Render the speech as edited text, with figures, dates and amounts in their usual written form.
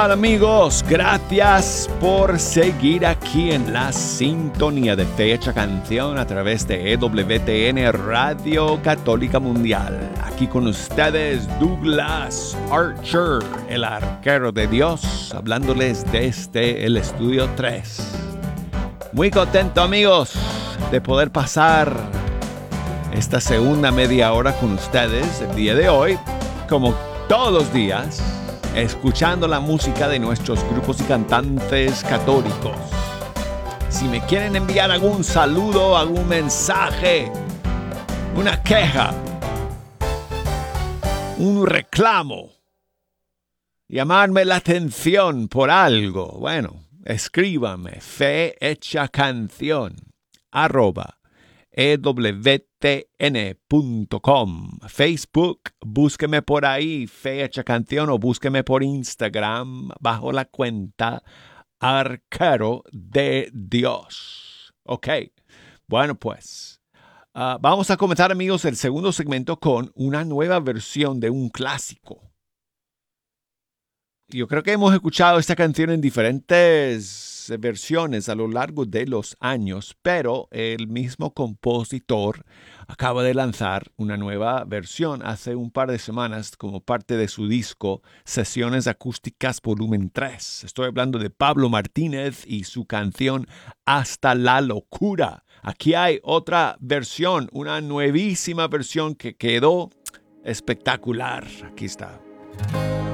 tal, amigos? Gracias por seguir aquí en la sintonía de Fecha Canción a través de EWTN Radio Católica Mundial. Aquí con ustedes Douglas Archer, el arquero de Dios, hablándoles desde el estudio 3. Muy contento, amigos, de poder pasar esta segunda media hora con ustedes el día de hoy, como todos los días, escuchando la música de nuestros grupos y cantantes católicos. Si me quieren enviar algún saludo, algún mensaje, una queja, un reclamo, llamarme la atención por algo, bueno, escríbame fehechacanción@ewtn.com. Facebook, búsqueme por ahí, Fecha Canción, o búsqueme por Instagram bajo la cuenta Arquero de Dios. Ok, bueno pues, vamos a comenzar, amigos, el segundo segmento con una nueva versión de un clásico. Yo creo que hemos escuchado esta canción en diferentes versiones a lo largo de los años, pero el mismo compositor acaba de lanzar una nueva versión hace un par de semanas como parte de su disco Sesiones Acústicas Volumen 3. Estoy hablando de Pablo Martínez y su canción Hasta la Locura. Aquí hay otra versión, una nuevísima versión que quedó espectacular. Aquí está.